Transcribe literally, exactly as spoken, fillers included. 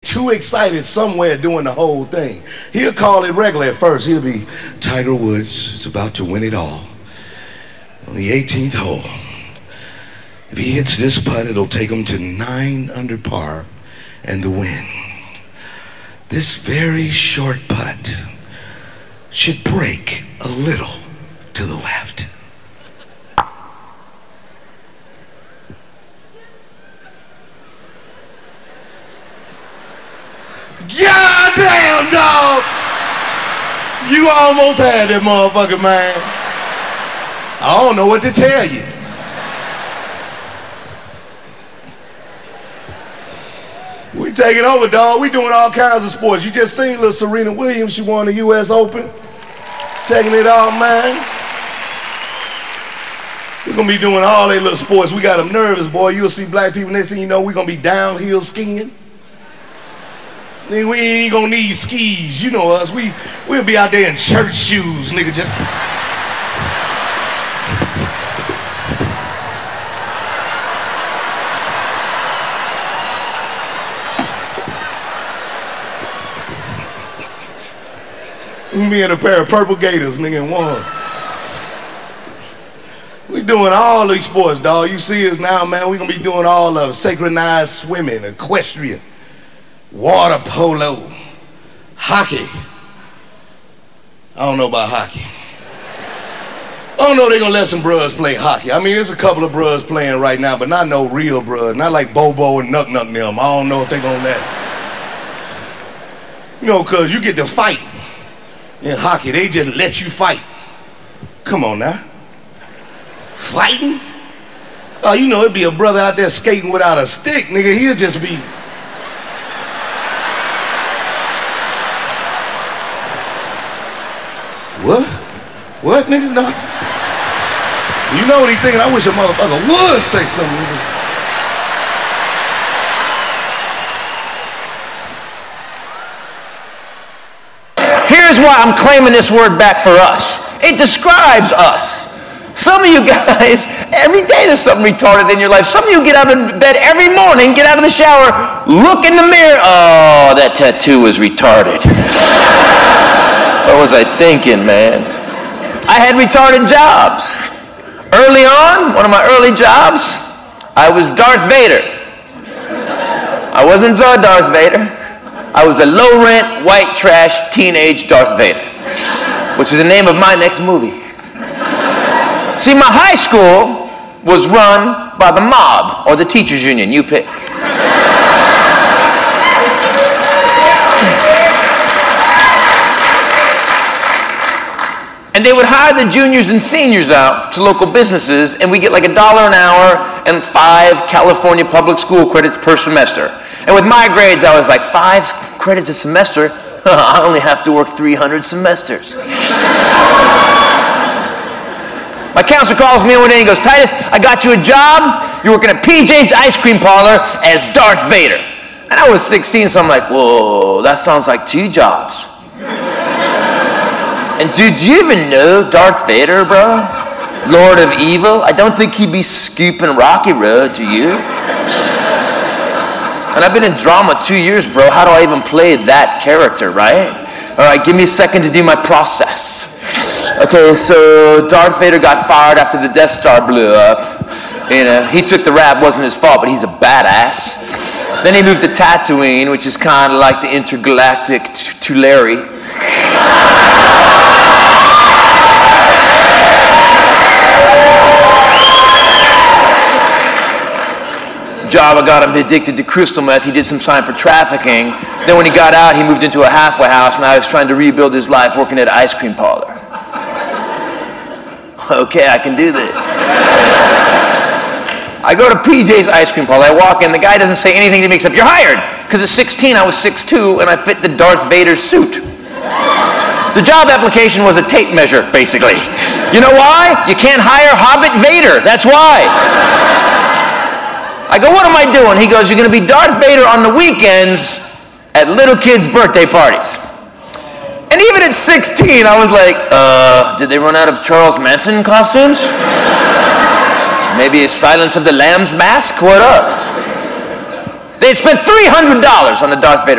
too excited somewhere doing the whole thing. He'll call it regular at first. He'll be, Tiger Woods is about to win it all on the eighteenth hole. If he hits this putt, it'll take him to nine under par and the win. This very short putt should break a little to the left. Goddamn, dog! You almost had that motherfucker, man. I don't know what to tell you. We taking over, dog. We doing all kinds of sports. You just seen little Serena Williams. She won the U S Open. Taking it all, man. We're gonna be doing all they little sports. We got them nervous, boy. You'll see black people, next thing you know, we're gonna be downhill skiing. Nigga, we ain't gonna need skis. You know us. We, we'll be out there in church shoes, nigga, just... Me and a pair of purple gators, nigga, in one. We doing all these sports, dog. You see us now, man. We gonna be doing all of synchronized swimming, equestrian, water polo, hockey. I don't know about hockey. I don't know if they gonna let some bruhs play hockey. I mean, there's a couple of bruhs playing right now, but not no real bruhs. Not like Bobo and Nuck Nuck them. I don't know if they gonna let it. You know, cause you get to fight. In hockey, they just let you fight. Come on now. Fighting? Oh, you know, it'd be a brother out there skating without a stick, nigga. He'll just be... What? What, nigga? No. You know what he thinking? I wish a motherfucker would say something, nigga. Here's why I'm claiming this word back for us. It describes us. Some of you guys, every day there's something retarded in your life. Some of you get out of bed every morning, get out of the shower, look in the mirror. Oh, that tattoo was retarded. What was I thinking, man? I had retarded jobs. Early on, one of my early jobs, I was Darth Vader. I wasn't the Darth Vader. I was a low-rent, white trash, teenage Darth Vader, which is the name of my next movie. See, my high school was run by the mob, or the teachers union, you pick. And they would hire the juniors and seniors out to local businesses, and we get like a dollar an hour and five California public school credits per semester. And with my grades, I was like, five credits a semester? I only have to work three hundred semesters. My counselor calls me one day and goes, Titus, I got you a job. You're working at P J's Ice Cream Parlor as Darth Vader. And I was sixteen, so I'm like, whoa, that sounds like two jobs. And dude, do you even know Darth Vader, bro? Lord of Evil? I don't think he'd be scooping Rocky Road, do you? And I've been in drama two years, bro. How do I even play that character, right? All right, give me a second to do my process. Okay, so Darth Vader got fired after the Death Star blew up. You know, he took the rap, wasn't his fault, but he's a badass. Then he moved to Tatooine, which is kind of like the intergalactic Tulare. Jabba got him addicted to crystal meth. He did some time for trafficking. Then when he got out, he moved into a halfway house, and I was trying to rebuild his life working at an ice cream parlor. Okay, I can do this. I go to P J's Ice Cream Parlor. I walk in. The guy doesn't say anything to me except, you're hired. Because at sixteen, I was six two, and I fit the Darth Vader suit. The job application was a tape measure, basically. You know why? You can't hire Hobbit Vader. That's why. I go, what am I doing? He goes, you're going to be Darth Vader on the weekends at little kids' birthday parties. And even at sixteen, I was like, uh, did they run out of Charles Manson costumes? Maybe a Silence of the Lambs mask? What up? They had spent three hundred dollars on the Darth Vader